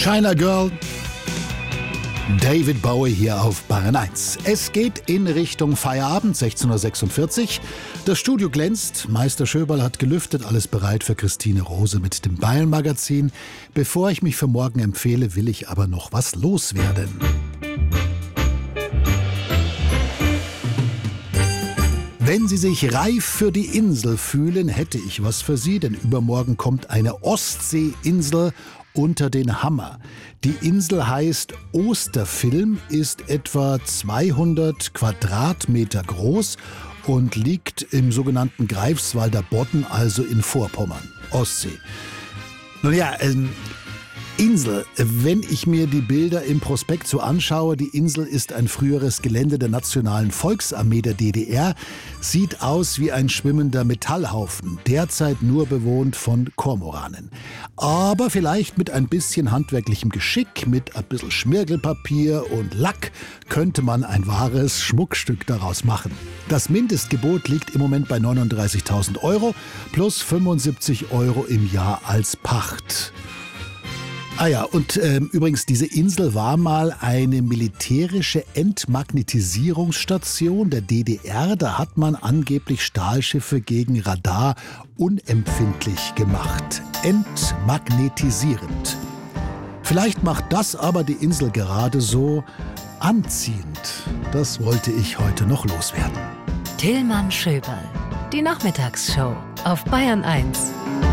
China Girl, David Bowie hier auf Bayern 1. Es geht in Richtung Feierabend, 16.46 Uhr. Das Studio glänzt, Meister Schöberl hat gelüftet, alles bereit für Christine Rose mit dem Bayern-Magazin. Bevor ich mich für morgen empfehle, will ich aber noch was loswerden. Wenn Sie sich reif für die Insel fühlen, hätte ich was für Sie, denn übermorgen kommt eine Ostseeinsel unter den Hammer. Die Insel heißt Osterfilm, ist etwa 200 Quadratmeter groß und liegt im sogenannten Greifswalder Bodden, also in Vorpommern, Ostsee. Nun ja, Insel, wenn ich mir die Bilder im Prospekt so anschaue, die Insel ist ein früheres Gelände der Nationalen Volksarmee der DDR, sieht aus wie ein schwimmender Metallhaufen, derzeit nur bewohnt von Kormoranen. Aber vielleicht mit ein bisschen handwerklichem Geschick, mit ein bisschen Schmirgelpapier und Lack könnte man ein wahres Schmuckstück daraus machen. Das Mindestgebot liegt im Moment bei 39.000 € plus 75 € im Jahr als Pacht. Ah ja, und übrigens, diese Insel war mal eine militärische Entmagnetisierungsstation der DDR. Da hat man angeblich Stahlschiffe gegen Radar unempfindlich gemacht. Entmagnetisierend. Vielleicht macht das aber die Insel gerade so anziehend. Das wollte ich heute noch loswerden. Tillmann Schöberl, die Nachmittagsshow auf Bayern 1.